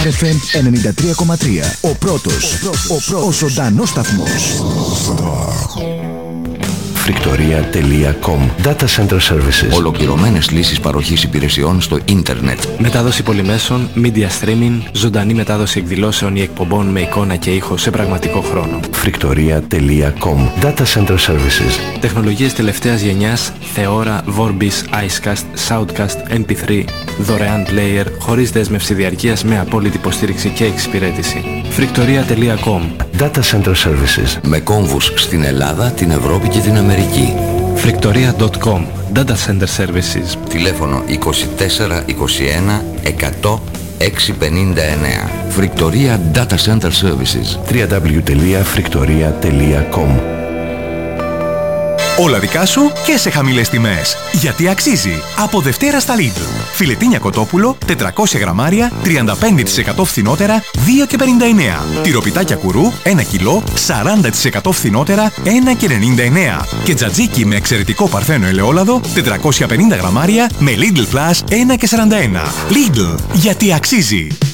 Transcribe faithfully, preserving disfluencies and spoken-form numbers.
εφ εμ ενενήντα τρία κόμμα τρία. Ο πρώτος, ο, πρώτος, ο, πρώτος, ο ζωντανός σταθμός. Φρικτορία τελεία κομ. Data Center Services. Ολοκληρωμένες λύσεις παροχής υπηρεσιών στο ίντερνετ. Μετάδοση πολυμέσων, media streaming, ζωντανή μετάδοση εκδηλώσεων ή εκπομπών με εικόνα και ήχο σε πραγματικό χρόνο. Φρικτορία τελεία κομ. Data Center Services. Τεχνολογίες τελευταίας γενιάς, Θεώρα, Vorbis, Icecast, Soundcast, εμ πι θρι, δωρεάν player, χωρίς δέσμευση διαρκείας με απόλυτη υποστήριξη και εξυπηρέτηση. Φρικτορία τελεία κομ. Data Center Services. Με κόμβους στην Ελλάδα, την Ευρώπη και την Αμερική. Φρικτορία τελεία κομ. Data Center Services. Τηλέφωνο είκοσι τέσσερα είκοσι ένα εκατό εξακόσια πενήντα εννέα. Φρικτορία Data Center Services. double-u double-u double-u τελεία φρικτορία τελεία κομ. Όλα δικά σου και σε χαμηλές τιμές. Γιατί αξίζει. Από Δευτέρα στα Lidl. Φιλετίνια κοτόπουλο, τετρακόσια γραμμάρια, τριάντα πέντε τοις εκατό φθηνότερα, δύο και πενήντα εννέα. Τυροπιτάκια κουρού, ένα κιλό, σαράντα τοις εκατό φθηνότερα, ένα και ενενήντα εννέα. Και τζατζίκι με εξαιρετικό παρθένο ελαιόλαδο, τετρακόσια πενήντα γραμμάρια, με Lidl Plus, ένα και σαράντα ένα. Lidl. Γιατί αξίζει.